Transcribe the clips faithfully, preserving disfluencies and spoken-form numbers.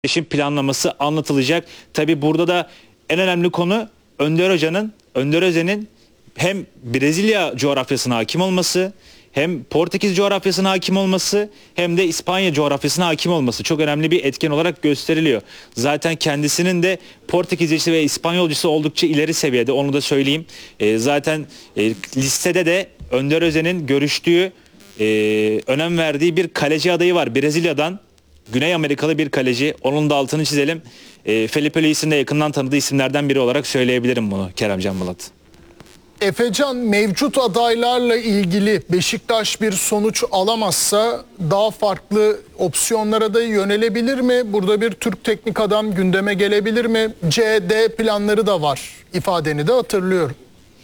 Beşiktaş'ın planlaması anlatılacak. Tabi burada da en önemli konu Önder Hoca'nın, Önder Özen'in hem Brezilya coğrafyasına hakim olması, hem Portekiz coğrafyasına hakim olması, hem de İspanya coğrafyasına hakim olması çok önemli bir etken olarak gösteriliyor. Zaten kendisinin de Portekizcesi ve İspanyolcusu oldukça ileri seviyede, onu da söyleyeyim. E, zaten e, listede de Önder Özen'in görüştüğü, e, önem verdiği bir kaleci adayı var Brezilya'dan. Güney Amerikalı bir kaleci. Onun da altını çizelim. E, Felipe Luis'in de yakından tanıdığı isimlerden biri olarak söyleyebilirim bunu Keremcan Bulat. Efecan, mevcut adaylarla ilgili Beşiktaş bir sonuç alamazsa daha farklı opsiyonlara da yönelebilir mi? Burada bir Türk teknik adam gündeme gelebilir mi? C D planları da var ifadeni de hatırlıyorum.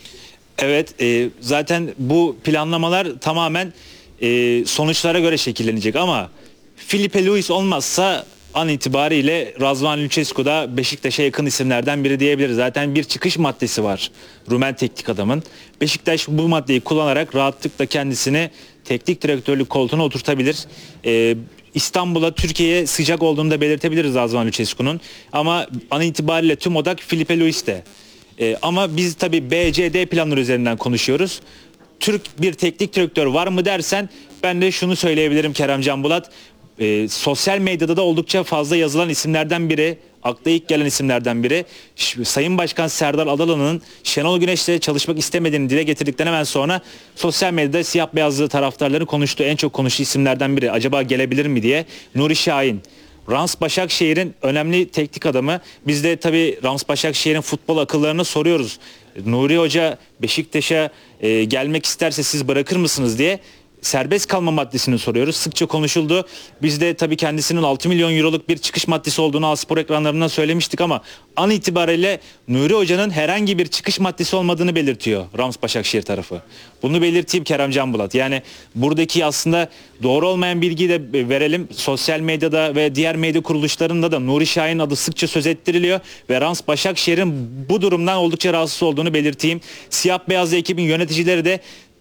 Evet, e, zaten bu planlamalar tamamen e, sonuçlara göre şekillenecek ama Felipe Luis olmazsa an itibariyle Razvan Lucescu da Beşiktaş'a yakın isimlerden biri diyebiliriz. Zaten bir çıkış maddesi var Rumen teknik adamın. Beşiktaş bu maddeyi kullanarak rahatlıkla kendisini teknik direktörlük koltuğuna oturtabilir. Ee, İstanbul'a, Türkiye'ye sıcak olduğunu da belirtebiliriz Razvan Lucescu'nun. Ama an itibariyle tüm odak Felipe Luis'te. Ee, ama biz tabii B C D planları üzerinden konuşuyoruz. Türk bir teknik direktör var mı dersen ben de şunu söyleyebilirim Keremcan Bulat. E, sosyal medyada da oldukça fazla yazılan isimlerden biri, akla ilk gelen isimlerden biri. Ş- Sayın Başkan Serdar Adalı'nın Şenol Güneş'le çalışmak istemediğini dile getirdikten hemen sonra sosyal medyada siyah beyazlı taraftarları konuştu. En çok konuştuğu isimlerden biri. Acaba gelebilir mi diye. Nuri Şahin. Rams Başakşehir'in önemli teknik adamı. Biz de tabii Rams Başakşehir'in futbol akıllarını soruyoruz. Nuri Hoca Beşiktaş'a e, gelmek isterse siz bırakır mısınız diye serbest kalma maddesini soruyoruz. Sıkça konuşuldu. Biz de tabii kendisinin altı milyon euroluk bir çıkış maddesi olduğunu A-Spor ekranlarından söylemiştik ama an itibariyle Nuri Hoca'nın herhangi bir çıkış maddesi olmadığını belirtiyor Rams Başakşehir tarafı. Bunu belirteyim Keremcan Bulat. Yani buradaki aslında doğru olmayan bilgiyi de verelim. Sosyal medyada ve diğer medya kuruluşlarında da Nuri Şahin adı sıkça söz ettiriliyor ve Rams Başakşehir'in bu durumdan oldukça rahatsız olduğunu belirteyim. Siyah beyazlı ekibin yöneticileri de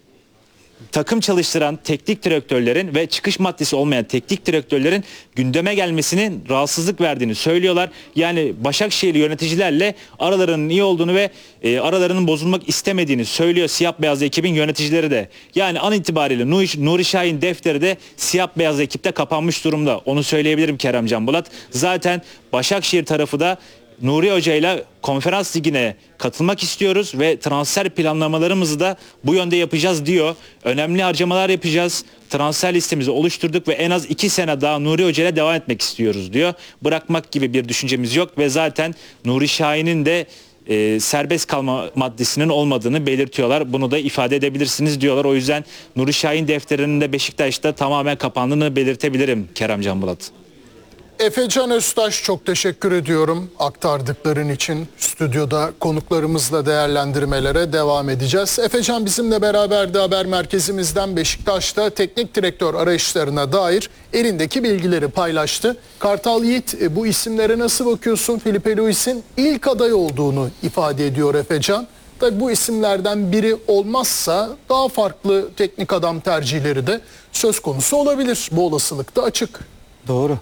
takım çalıştıran teknik direktörlerin ve çıkış maddesi olmayan teknik direktörlerin gündeme gelmesinin rahatsızlık verdiğini söylüyorlar. Yani Başakşehir yöneticilerle aralarının iyi olduğunu ve e, aralarının bozulmak istemediğini söylüyor siyah beyaz ekibin yöneticileri de. Yani an itibariyle Nuri, Nuri Şahin defteri de siyah beyaz ekipte kapanmış durumda. Onu söyleyebilirim Keremcan Bulat. Zaten Başakşehir tarafı da Nuri Hoca ile konferans ligine katılmak istiyoruz ve transfer planlamalarımızı da bu yönde yapacağız diyor. Önemli harcamalar yapacağız. Transfer listemizi oluşturduk ve en az iki sene daha Nuri Hoca ile devam etmek istiyoruz diyor. Bırakmak gibi bir düşüncemiz yok ve zaten Nuri Şahin'in de e, serbest kalma maddesinin olmadığını belirtiyorlar. Bunu da ifade edebilirsiniz diyorlar. O yüzden Nuri Şahin defterinin de Beşiktaş'ta tamamen kapandığını belirtebilirim Keremcan Bulat. Efecan Öztaş, çok teşekkür ediyorum aktardıkların için. Stüdyoda konuklarımızla değerlendirmelere devam edeceğiz. Efecan bizimle beraberdi, haber merkezimizden Beşiktaş'ta teknik direktör arayışlarına dair elindeki bilgileri paylaştı. Kartal Yiğit, bu isimlere nasıl bakıyorsun? Felipe Luis'in ilk aday olduğunu ifade ediyor Efecan. Tabii bu isimlerden biri olmazsa daha farklı teknik adam tercihleri de söz konusu olabilir. Bu olasılık da açık. Doğru.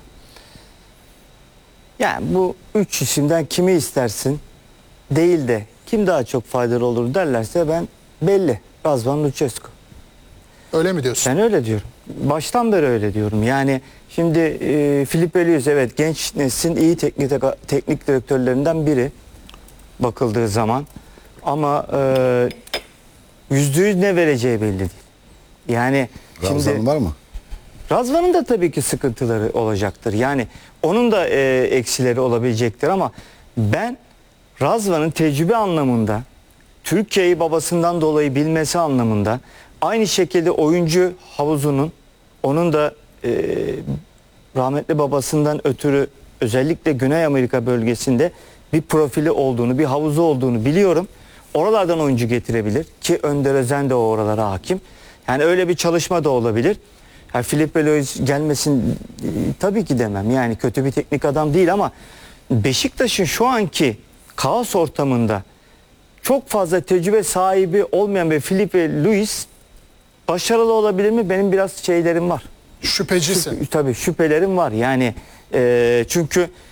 Yani bu üç isimden kimi istersin değil de kim daha çok faydalı olur derlerse ben belli. Razvan Lucescu. Öyle mi diyorsun? Ben öyle diyorum. Baştan beri öyle diyorum. Yani şimdi e, Felipe Luis evet genç neslin iyi teknik, teknik direktörlerinden biri bakıldığı zaman. Ama e, yüzde yüz ne vereceği belli değil. Yani Razvan şimdi var mı? Razvan'ın da tabii ki sıkıntıları olacaktır. Yani onun da e, eksileri olabilecektir ama ben Razvan'ın tecrübe anlamında, Türkiye'yi babasından dolayı bilmesi anlamında, aynı şekilde oyuncu havuzunun, onun da e, rahmetli babasından ötürü özellikle Güney Amerika bölgesinde bir profili olduğunu, bir havuzu olduğunu biliyorum. Oralardan oyuncu getirebilir ki Önder Özen de o oralara hakim. Yani öyle bir çalışma da olabilir. Yani Felipe Luis gelmesin e, tabii ki demem. Yani kötü bir teknik adam değil ama Beşiktaş'ın şu anki kaos ortamında çok fazla tecrübe sahibi olmayan ve Felipe Luis başarılı olabilir mi? Benim biraz şeylerim var. Şüphecisin. Şüphe, tabii şüphelerim var. Yani e, çünkü